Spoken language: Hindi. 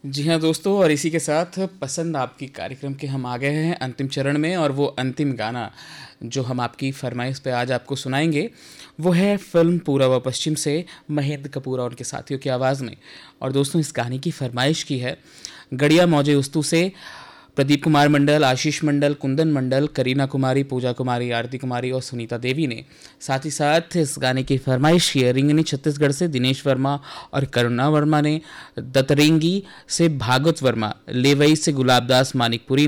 जी हाँ दोस्तों, और इसी के साथ पसंद आपकी कार्यक्रम के हम आ गए हैं अंतिम चरण में। और वो अंतिम गाना जो हम आपकी फरमाइश पे आज आपको सुनाएंगे वो है फिल्म पूरब व पश्चिम से महेंद्र कपूर और उनके साथियों की आवाज़ में। और दोस्तों, इस गाने की फरमाइश की है गड़िया मौजे उस्तू से प्रदीप कुमार मंडल, आशीष मंडल, कुंदन मंडल, करीना कुमारी, पूजा कुमारी, आरती कुमारी और सुनीता देवी ने। साथ ही साथ इस गाने की फरमाइश की है रिंगनी छत्तीसगढ़ से दिनेश वर्मा और करुणा वर्मा ने, दतरेंगी से भागवत वर्मा, लेवई से गुलाबदास मानिकपुरी